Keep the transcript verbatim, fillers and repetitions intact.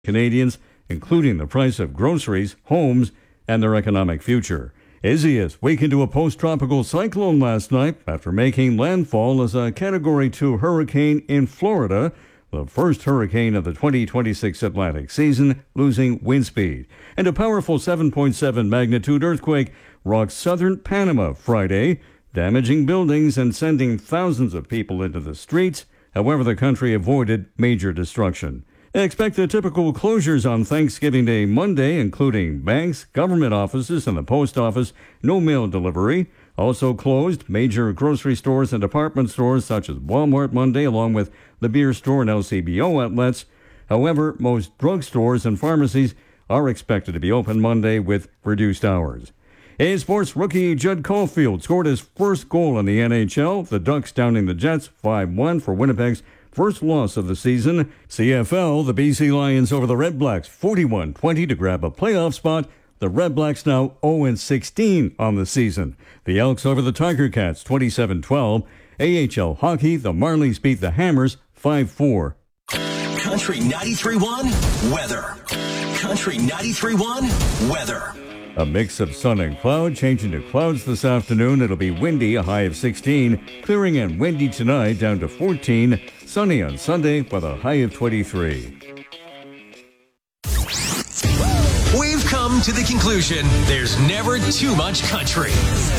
Canadians, including the price of groceries, homes, and their economic future. Isaias weakened to a post-tropical cyclone last night after making landfall as a Category two hurricane in Florida, the first hurricane of the twenty twenty-six Atlantic season, losing wind speed. And a powerful seven point seven magnitude earthquake rocked southern Panama Friday, damaging buildings and sending thousands of people into the streets. However, the country avoided major destruction. Expect the typical closures on Thanksgiving Day Monday, including banks, government offices, and the post office. No mail delivery. Also closed major grocery stores and department stores such as Walmart Monday, along with the beer store and L C B O outlets. However, most drugstores and pharmacies are expected to be open Monday with reduced hours. A Sports rookie Judd Caulfield scored his first goal in the N H L. The Ducks downing the Jets five one for Winnipeg's first loss of the season. C F L, the B C Lions over the Red Blacks forty-one twenty to grab a playoff spot. The Red Blacks now oh and sixteen on the season. The Elks over the Tiger Cats twenty-seven twelve. A H L hockey, the Marlies beat the Hammers five four. Country ninety-three point one weather. Country ninety-three point one weather. A mix of sun and cloud, changing to clouds this afternoon. It'll be windy, a high of sixteen. Clearing and windy tonight, down to fourteen. Sunny on Sunday with a high of twenty-three. We've come to the conclusion there's never too much country.